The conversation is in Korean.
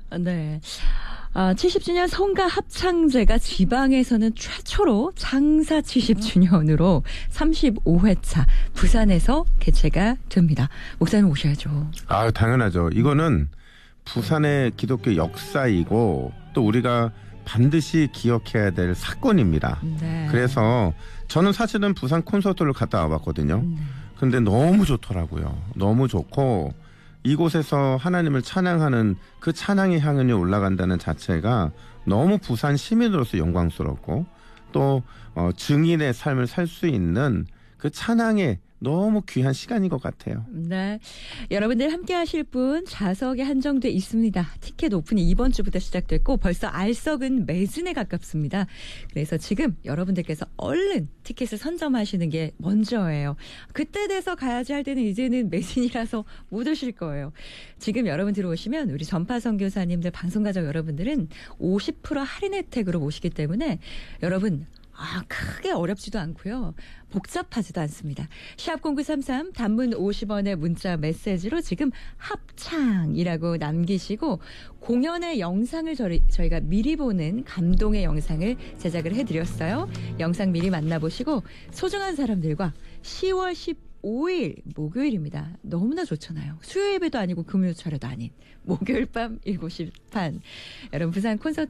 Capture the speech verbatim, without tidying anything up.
네. 아, 칠십 주년 성가 합창제가 지방에서는 최초로 창사 칠십 주년으로 삼십오 회차 부산에서 개최가 됩니다. 목사님 오셔야죠. 아, 당연하죠. 이거는 부산의 기독교 역사이고 또 우리가 반드시 기억해야 될 사건입니다. 네. 그래서 저는 사실은 부산 콘서트를 갔다 와봤거든요. 네. 근데 너무 좋더라고요. 너무 좋고 이곳에서 하나님을 찬양하는 그 찬양의 향연이 올라간다는 자체가 너무 부산 시민으로서 영광스럽고 또 어, 증인의 삶을 살 수 있는 그 찬양의 너무 귀한 시간인 것 같아요. 네, 여러분들 함께 하실 분 좌석에 한정돼 있습니다. 티켓 오픈이 이번 주부터 시작됐고 벌써 알석은 매진에 가깝습니다. 그래서 지금 여러분들께서 얼른 티켓을 선점하시는 게 먼저예요. 그때 돼서 가야지 할 때는 이제는 매진이라서 못 오실 거예요. 지금 여러분 들어오시면 우리 전파 선교사님들 방송가족 여러분들은 오십 퍼센트 할인 혜택으로 모시기 때문에 여러분 아, 크게 어렵지도 않고요. 복잡하지도 않습니다. 샵 공구삼삼 단문 오십 원의 문자 메시지로 지금 합창이라고 남기시고 공연의 영상을 저희, 저희가 미리 보는 감동의 영상을 제작을 해드렸어요. 영상 미리 만나보시고 소중한 사람들과 시월 십오일 목요일입니다. 너무나 좋잖아요. 수요일 예배도 아니고 금요일 차례도 아닌 목요일 밤 일곱 시 반 여러분 부산 콘서트